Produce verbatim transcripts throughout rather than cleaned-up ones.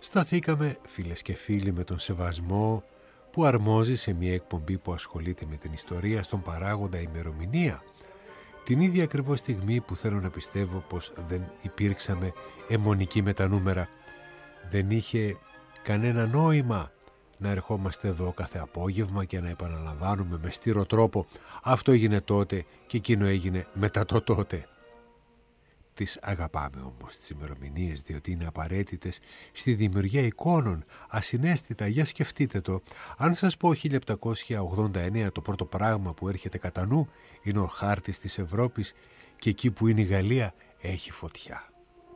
Σταθήκαμε, φίλες και φίλοι, με τον σεβασμό που αρμόζει σε μια εκπομπή που ασχολείται με την ιστορία στον παράγοντα ημερομηνία. Την ίδια ακριβώς στιγμή που θέλω να πιστεύω πως δεν υπήρξαμε αιμονικοί με τα νούμερα. Δεν είχε κανένα νόημα να ερχόμαστε εδώ κάθε απόγευμα και να επαναλαμβάνουμε με στήρο τρόπο αυτό έγινε τότε και εκείνο έγινε μετά το τότε. Τις αγαπάμε όμως τις ημερομηνίες, διότι είναι απαραίτητες στη δημιουργία εικόνων, ασυναίσθητα. Για σκεφτείτε το. Αν σας πω χίλια επτακόσια ογδόντα εννέα, το πρώτο πράγμα που έρχεται κατά νου είναι ο χάρτης της Ευρώπης και εκεί που είναι η Γαλλία έχει φωτιά.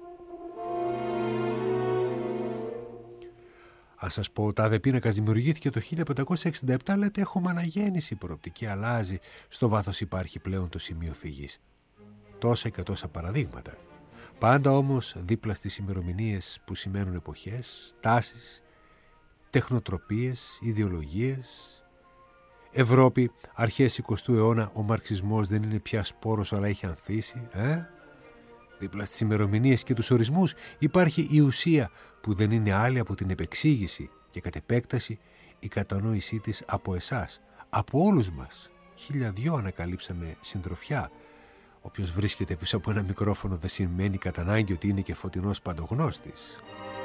Αν σας πω ο τάδε πίνακας δημιουργήθηκε το χίλια πεντακόσια εξήντα επτά, λέτε έχουμε αναγέννηση, η προοπτική αλλάζει, στο βάθος υπάρχει πλέον το σημείο φυγής. Τόσα και τόσα παραδείγματα. Πάντα όμως δίπλα στις ημερομηνίες που σημαίνουν εποχές, τάσεις, τεχνοτροπίες, ιδεολογίες. Ευρώπη, αρχές εικοστού αιώνα, ο μαρξισμός δεν είναι πια σπόρος αλλά έχει ανθίσει. Ε? Δίπλα στις ημερομηνίες και τους ορισμούς υπάρχει η ουσία που δεν είναι άλλη από την επεξήγηση και κατ' επέκταση η κατανόησή της από εσάς, από όλους μας. Χίλια δυο ανακαλύψαμε συντροφιά. Όποιος βρίσκεται πίσω από ένα μικρόφωνο δεν σημαίνει κατά ανάγκη ότι είναι και φωτεινός παντογνώστης.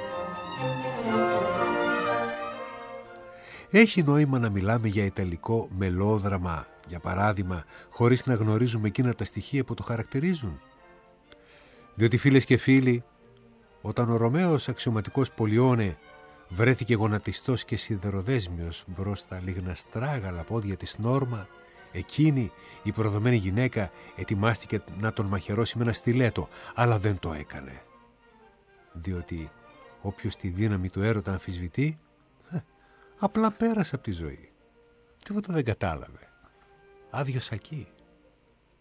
Έχει νόημα να μιλάμε για ιταλικό μελόδραμα, για παράδειγμα, χωρίς να γνωρίζουμε εκείνα τα στοιχεία που το χαρακτηρίζουν? Διότι, φίλες και φίλοι, όταν ο Ρωμαίος αξιωματικός Πολιώνε βρέθηκε γονατιστός και σιδεροδέσμιος μπρος στα λιγναστράγαλα πόδια της Νόρμα, εκείνη η προδομένη γυναίκα ετοιμάστηκε να τον μαχαιρώσει με ένα στιλέτο, αλλά δεν το έκανε. Διότι όποιος τη δύναμη του έρωτα αμφισβητεί, απλά πέρασε από τη ζωή. Τίποτα δεν κατάλαβε. Άδειο σακί.